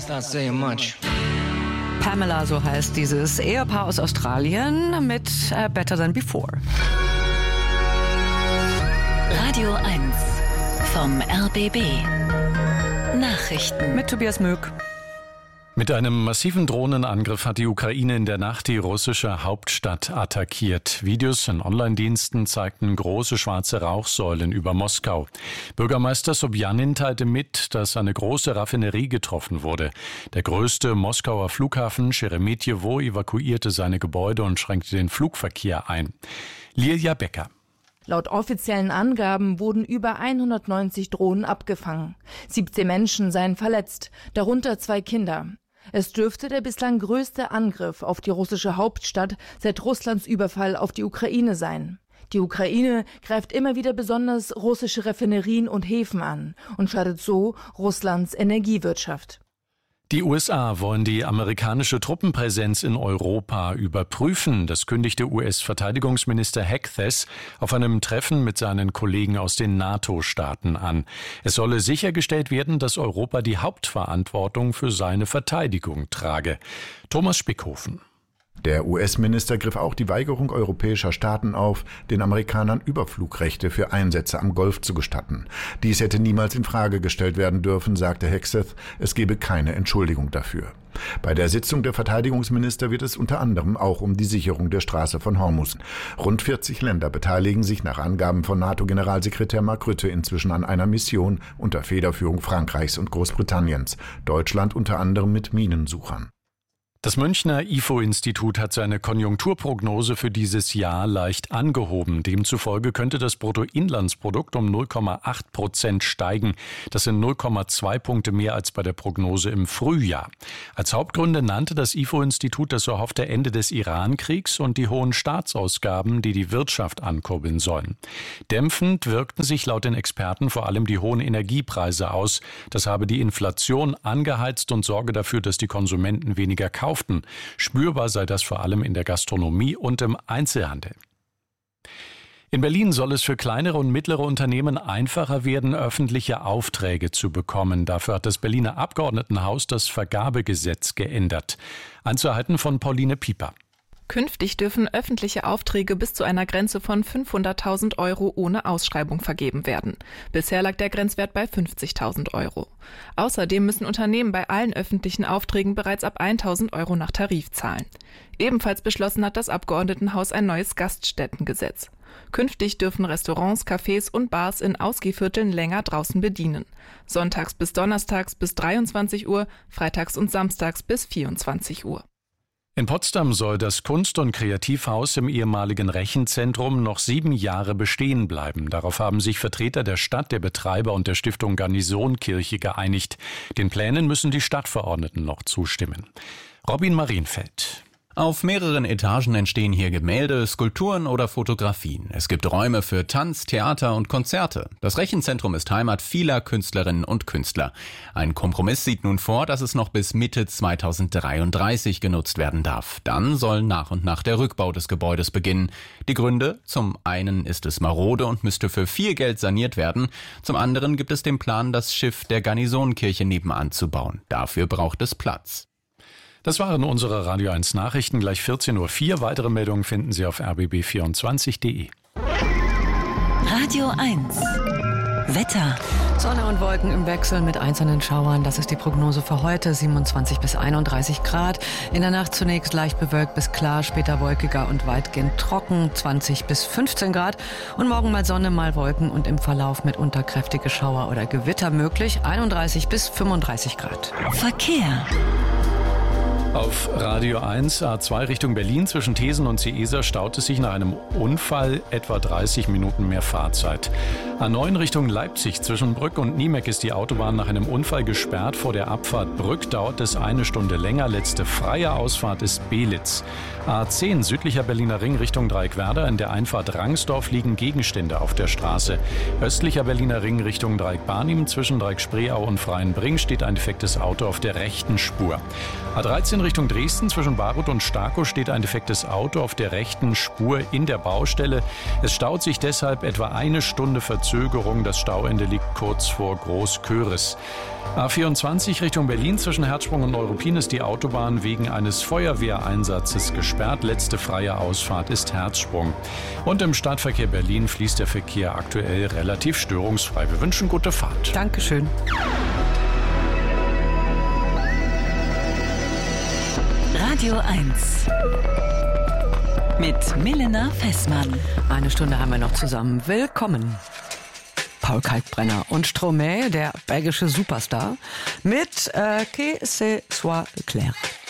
That's not saying much. Pamela, so heißt dieses Ehepaar aus Australien mit Better Than Before. Radio 1 vom RBB. Nachrichten Mit Tobias Möck. Mit einem massiven Drohnenangriff hat die Ukraine in der Nacht die russische Hauptstadt attackiert. Videos in Online-Diensten zeigten große schwarze Rauchsäulen über Moskau. Bürgermeister Sobjanin teilte mit, dass eine große Raffinerie getroffen wurde. Der größte Moskauer Flughafen Scheremetjewo evakuierte seine Gebäude und schränkte den Flugverkehr ein. Lilia Becker. Laut offiziellen Angaben wurden über 190 Drohnen abgefangen. 17 Menschen seien verletzt, darunter 2 Kinder. Es dürfte der bislang größte Angriff auf die russische Hauptstadt seit Russlands Überfall auf die Ukraine sein. Die Ukraine greift immer wieder besonders russische Raffinerien und Häfen an und schadet so Russlands Energiewirtschaft. Die USA wollen die amerikanische Truppenpräsenz in Europa überprüfen. Das kündigte US-Verteidigungsminister Hegseth auf einem Treffen mit seinen Kollegen aus den NATO-Staaten an. Es solle sichergestellt werden, dass Europa die Hauptverantwortung für seine Verteidigung trage. Thomas Spickhofen. Der US-Minister griff auch die Weigerung europäischer Staaten auf, den Amerikanern Überflugrechte für Einsätze am Golf zu gestatten. Dies hätte niemals in Frage gestellt werden dürfen, sagte Hegseth. Es gebe keine Entschuldigung dafür. Bei der Sitzung der Verteidigungsminister wird es unter anderem auch um die Sicherung der Straße von Hormuz. Rund 40 Länder beteiligen sich nach Angaben von NATO-Generalsekretär Mark Rutte inzwischen an einer Mission unter Federführung Frankreichs und Großbritanniens. Deutschland unter anderem mit Minensuchern. Das Münchner IFO-Institut hat seine Konjunkturprognose für dieses Jahr leicht angehoben. Demzufolge könnte das Bruttoinlandsprodukt um 0,8% steigen. Das sind 0,2 Punkte mehr als bei der Prognose im Frühjahr. Als Hauptgründe nannte das IFO-Institut das erhoffte Ende des Iran-Kriegs und die hohen Staatsausgaben, die die Wirtschaft ankurbeln sollen. Dämpfend wirkten sich laut den Experten vor allem die hohen Energiepreise aus. Das habe die Inflation angeheizt und sorge dafür, dass die Konsumenten weniger kaufen. Spürbar sei das vor allem in der Gastronomie und im Einzelhandel. In Berlin soll es für kleinere und mittlere Unternehmen einfacher werden, öffentliche Aufträge zu bekommen. Dafür hat das Berliner Abgeordnetenhaus das Vergabegesetz geändert. Einzelheiten von Pauline Pieper. Künftig dürfen öffentliche Aufträge bis zu einer Grenze von 500.000 Euro ohne Ausschreibung vergeben werden. Bisher lag der Grenzwert bei 50.000 Euro. Außerdem müssen Unternehmen bei allen öffentlichen Aufträgen bereits ab 1.000 Euro nach Tarif zahlen. Ebenfalls beschlossen hat das Abgeordnetenhaus ein neues Gaststättengesetz. Künftig dürfen Restaurants, Cafés und Bars in Ausgehvierteln länger draußen bedienen. Sonntags bis donnerstags bis 23 Uhr, freitags und samstags bis 24 Uhr. In Potsdam soll das Kunst- und Kreativhaus im ehemaligen Rechenzentrum noch 7 Jahre bestehen bleiben. Darauf haben sich Vertreter der Stadt, der Betreiber und der Stiftung Garnisonkirche geeinigt. Den Plänen müssen die Stadtverordneten noch zustimmen. Robin Marienfeld. Auf mehreren Etagen entstehen hier Gemälde, Skulpturen oder Fotografien. Es gibt Räume für Tanz, Theater und Konzerte. Das Rechenzentrum ist Heimat vieler Künstlerinnen und Künstler. Ein Kompromiss sieht nun vor, dass es noch bis Mitte 2033 genutzt werden darf. Dann soll nach und nach der Rückbau des Gebäudes beginnen. Die Gründe? Zum einen ist es marode und müsste für viel Geld saniert werden. Zum anderen gibt es den Plan, das Schiff der Garnisonkirche nebenan zu bauen. Dafür braucht es Platz. Das waren unsere Radio 1 Nachrichten. Gleich 14.04 Uhr. Weitere Meldungen finden Sie auf rbb24.de. Radio 1 Wetter. Sonne und Wolken im Wechsel mit einzelnen Schauern. Das ist die Prognose für heute. 27 bis 31 Grad. In der Nacht zunächst leicht bewölkt bis klar, später wolkiger und weitgehend trocken. 20 bis 15 Grad. Und morgen mal Sonne, mal Wolken und im Verlauf mitunter kräftige Schauer oder Gewitter möglich. 31 bis 35 Grad. Verkehr. Auf Radio 1 A2 Richtung Berlin zwischen Thesen und Seeser staut es sich nach einem Unfall etwa 30 Minuten mehr Fahrzeit. A9 Richtung Leipzig zwischen Brück und Niemeck ist die Autobahn nach einem Unfall gesperrt. Vor der Abfahrt Brück dauert es 1 Stunde länger. Letzte freie Ausfahrt ist Belitz. A10 südlicher Berliner Ring Richtung Dreieckwerder. In der Einfahrt Rangsdorf liegen Gegenstände auf der Straße. Östlicher Berliner Ring Richtung Dreieck-Barnim zwischen Dreieck-Spreeau und Freienbring steht ein defektes Auto auf der rechten Spur. A13 Richtung Dresden zwischen Baruth und Starkow steht ein defektes Auto auf der rechten Spur in der Baustelle. Es staut sich deshalb etwa 1 Stunde Verzögerung Verzögerung. Das Stauende liegt kurz vor Großköris. A24 Richtung Berlin zwischen Herzsprung und Neuruppin ist die Autobahn wegen eines Feuerwehreinsatzes gesperrt. Letzte freie Ausfahrt ist Herzsprung. Und im Stadtverkehr Berlin fließt der Verkehr aktuell relativ störungsfrei. Wir wünschen gute Fahrt. Dankeschön. Radio 1 mit Milena Fessmann. Eine Stunde haben wir noch zusammen. Willkommen. Paul Kalkbrenner und Stromae, der belgische Superstar, mit Que ce soit clair.